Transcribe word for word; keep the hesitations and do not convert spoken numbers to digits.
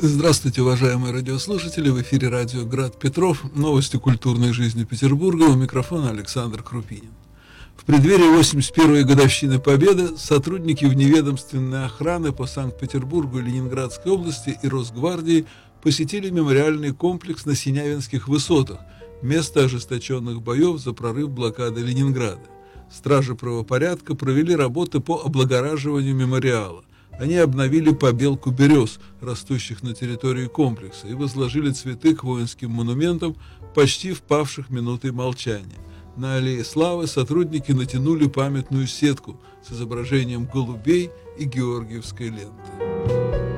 Здравствуйте, уважаемые радиослушатели! В эфире радио «Град Петров». Новости культурной жизни Петербурга. У микрофона Александр Крупинин. В преддверии восемьдесят первой годовщины Победы сотрудники вневедомственной охраны по Санкт-Петербургу и Ленинградской области и Росгвардии посетили мемориальный комплекс на Синявинских высотах, место ожесточенных боев за прорыв блокады Ленинграда. Стражи правопорядка провели работы по облагораживанию мемориала. Они обновили побелку берез, растущих на территории комплекса, и возложили цветы к воинским монументам, почти впавших минутой молчания. На аллее Славы сотрудники натянули памятную сетку с изображением голубей и георгиевской ленты.